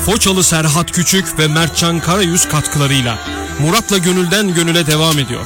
Foçalı Serhat Küçük ve Mertcan Karayüz katkılarıyla Murat'la Gönülden Gönüle devam ediyor.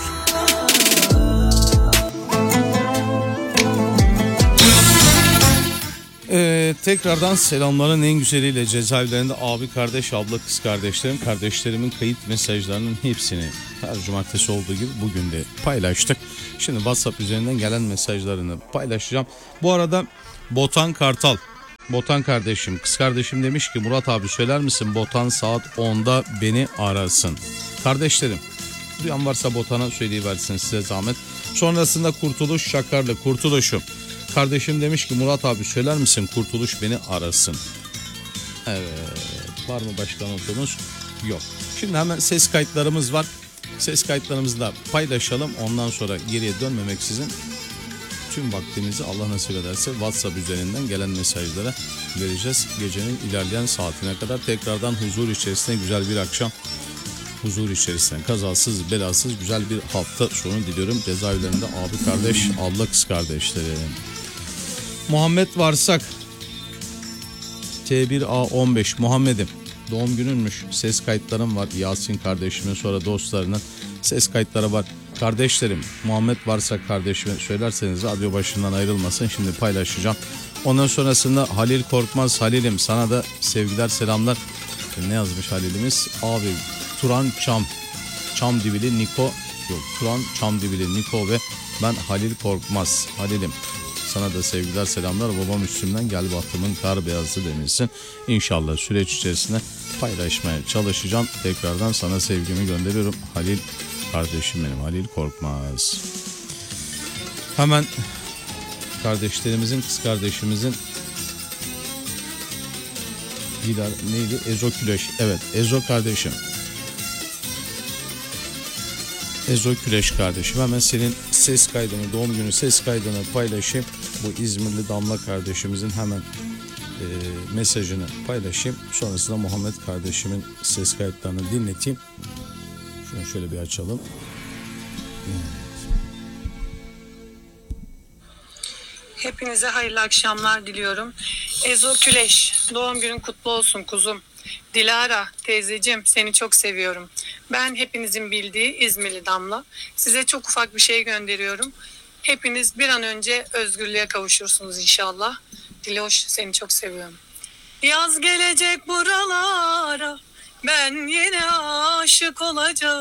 Tekrardan selamların en güzeliyle cezaevlerinde abi, kardeş, abla, kız kardeşlerimin kayıt mesajlarının hepsini her cumartesi olduğu gibi bugün de paylaştık. Şimdi WhatsApp üzerinden gelen mesajlarını paylaşacağım. Bu arada Botan kardeşim, kız kardeşim demiş ki Murat abi söyler misin Botan saat 10'da beni arasın. Kardeşlerim, duyan varsa Botan'a söyleyiversin size zahmet. Sonrasında Kurtuluş Şakarlı, Kurtuluş'um. Kardeşim demiş ki Murat abi söyler misin Kurtuluş beni arasın. Evet, var mı başka notumuz? Yok. Şimdi hemen ses kayıtlarımız var. Ses kayıtlarımızı da paylaşalım. Ondan sonra geriye dönmemeksizin tüm vaktimizi Allah nasip ederse WhatsApp üzerinden gelen mesajlara vereceğiz. Gecenin ilerleyen saatine kadar tekrardan huzur içerisinde güzel bir akşam. Huzur içerisinde kazasız belasız güzel bir hafta sonu diliyorum. Cezaevlerinde abi, kardeş, abla, kız kardeşlerim. Muhammed Varsak T1A15 Muhammed'im, doğum gününmüş, ses kayıtlarım var. Yasin kardeşimin, sonra dostlarının ses kayıtları var. Kardeşlerim, Muhammed Varsak kardeşime söylerseniz radyo başından ayrılmasın, şimdi paylaşacağım. Ondan sonrasında Halil Korkmaz, Halil'im sana da sevgiler selamlar. Ne yazmış Halil'imiz? Abi Turan Çamdibili Niko, yok Turan Çamdibili Niko ve ben Halil Korkmaz. Halil'im sana da sevgiler selamlar. Babam üstümden gel bahtımın kar beyazı demişsin. İnşallah süreç içerisinde paylaşmaya çalışacağım. Tekrardan sana sevgimi gönderiyorum. Halil kardeşim benim, Halil Korkmaz. Hemen kardeşlerimizin, kız kardeşimizin neydi? Ezo Küleş. Evet, Ezo kardeşim. Ezo Küleş kardeşim, hemen senin ses kaydını, doğum günü ses kaydını paylaşayım. Bu İzmirli Damla kardeşimizin hemen mesajını paylaşayım. Sonrasında Muhammed kardeşimin ses kayıtlarını dinleteyim. Şunu şöyle bir açalım. Hepinize hayırlı akşamlar diliyorum. Ezo Küleş, doğum günün kutlu olsun kuzum. Dilara teyzeciğim, seni çok seviyorum. Ben hepinizin bildiği İzmirli Damla. Size çok ufak bir şey gönderiyorum. Hepiniz bir an önce özgürlüğe kavuşursunuz inşallah. Diloş, seni çok seviyorum. Yaz gelecek buralara, ben yine aşık olacağım.